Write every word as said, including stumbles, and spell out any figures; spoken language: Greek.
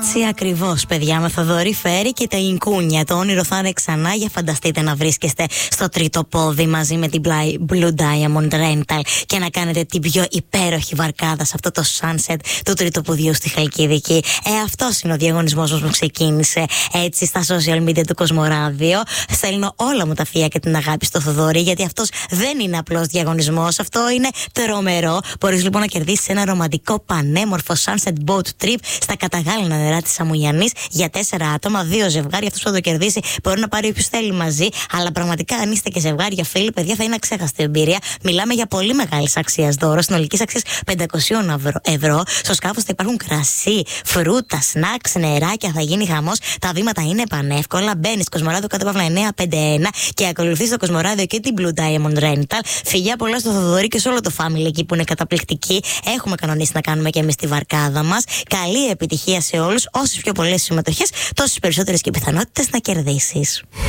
Έτσι ακριβώς, παιδιά. Με Θοδωρή Φέρη και τα Ινκούνια. Το όνειρο θα είναι ξανά. Για φανταστείτε να βρίσκεστε στο τρίτο πόδι μαζί με την Blue Diamond Rental και να κάνετε την πιο υπέροχη βαρκάδα σε αυτό το sunset του τρίτου ποδιού στη Χαλκιδική. Ε, αυτός είναι ο διαγωνισμός μας που ξεκίνησε έτσι στα social media του Κοσμοράδιο. Στέλνω όλα μου τα φιλιά και την αγάπη στο Θοδωρή, γιατί αυτός δεν είναι απλός διαγωνισμός. Αυτό είναι τρομερό. Μπορείς λοιπόν να κερδίσεις ένα ρομαντικό πανέμορφο sunset boat trip στα καταγάλινα νερά της Σαμουγιανής για τέσσερα άτομα, δύο ζευγάρια. Αυτός που θα το κερδίσει μπορεί να πάρει όποιος θέλει μαζί. Αλλά πραγματικά, αν είστε και ζευγάρια, φίλοι, παιδιά, θα είναι αξέχαστη εμπειρία. Μιλάμε για πολύ μεγάλη αξία δώρο, συνολική αξία πεντακόσια ευρώ. Στο σκάφος θα υπάρχουν κρασί, φρούτα, σνακς, νεράκια, θα γίνει χαμός. Τα βήματα είναι πανεύκολα. Μπαίνεις Κοσμοράδιο κάτω παύλα εννιακόσια πενήντα ένα και ακολουθείς το Κοσμοράδιο και την Blue Diamond Rental. Φιλιά πολλά στο Θοδωρή και σε όλο το family εκεί που είναι καταπληκτική. Έχουμε κανονίσει να κάνουμε και εμείς τη βαρκάδα μας. Καλή επιτυχία σε όλους. Όσες πιο πολλές συμμετοχές, τόσες περισσότερες και πιθανότητες να κερδίσεις.